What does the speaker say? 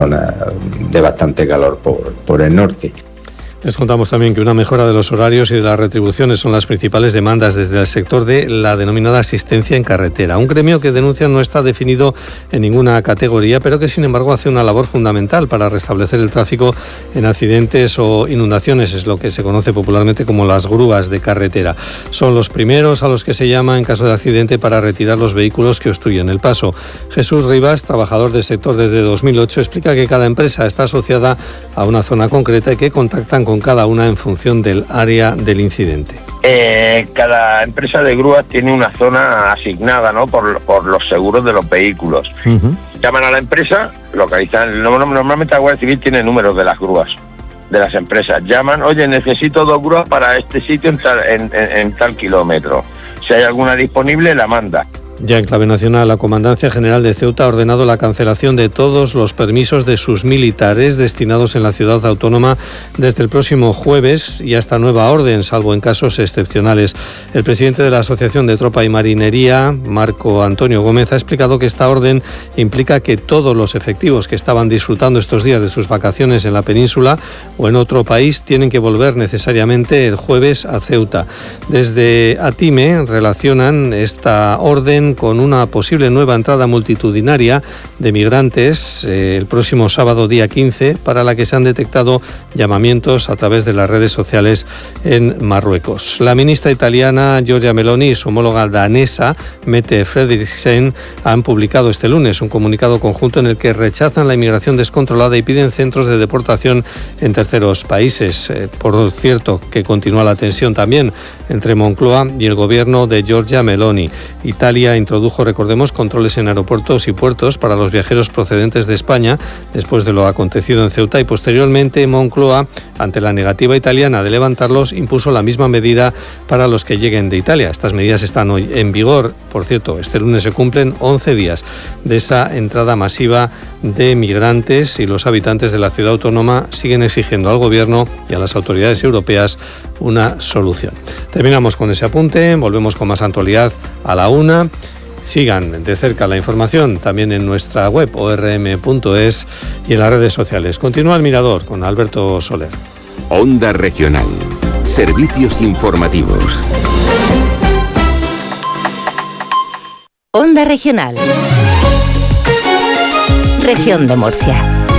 zona de bastante calor por el norte. Les contamos también que una mejora de los horarios y de las retribuciones son las principales demandas desde el sector de la denominada asistencia en carretera. Un gremio que denuncia no está definido en ninguna categoría, pero que sin embargo hace una labor fundamental para restablecer el tráfico en accidentes o inundaciones. Es lo que se conoce popularmente como las grúas de carretera. Son los primeros a los que se llama en caso de accidente para retirar los vehículos que obstruyen el paso. Jesús Rivas, trabajador del sector desde 2008, explica que cada empresa está asociada a una zona concreta y que contactan con cada una en función del área del incidente. Cada empresa de grúas tiene una zona asignada, ¿no? por los seguros de los vehículos. Llaman a la empresa, localizan. Normalmente la Guardia Civil tiene números de las grúas, de las empresas. Llaman, oye, necesito 2 grúas para este sitio en tal kilómetro. Si hay alguna disponible, la manda. Ya en clave nacional, la Comandancia General de Ceuta ha ordenado la cancelación de todos los permisos de sus militares destinados en la ciudad autónoma desde el próximo jueves y hasta nueva orden, salvo en casos excepcionales. El presidente de la Asociación de Tropa y Marinería, Marco Antonio Gómez, ha explicado que esta orden implica que todos los efectivos que estaban disfrutando estos días de sus vacaciones en la península o en otro país tienen que volver necesariamente el jueves a Ceuta. Desde ATIME relacionan esta orden con una posible nueva entrada multitudinaria de migrantes el próximo sábado día 15, para la que se han detectado llamamientos a través de las redes sociales en Marruecos. La ministra italiana Giorgia Meloni y su homóloga danesa Mette Frederiksen han publicado este lunes un comunicado conjunto en el que rechazan la inmigración descontrolada y piden centros de deportación en terceros países. Por cierto, que continúa la tensión también entre Moncloa y el gobierno de Giorgia Meloni. Italia introdujo, recordemos, controles en aeropuertos y puertos para los viajeros procedentes de España después de lo acontecido en Ceuta, y posteriormente Moncloa, ante la negativa italiana de levantarlos, impuso la misma medida para los que lleguen de Italia. Estas medidas están hoy en vigor. Por cierto, este lunes se cumplen 11 días de esa entrada masiva de migrantes y los habitantes de la ciudad autónoma siguen exigiendo al gobierno y a las autoridades europeas una solución. Terminamos con ese apunte, volvemos con más actualidad a la 1. Sigan de cerca la información también en nuestra web orm.es y en las redes sociales. Continúa el Mirador con Alberto Soler. Onda Regional. Servicios informativos. Onda Regional. Región de Murcia.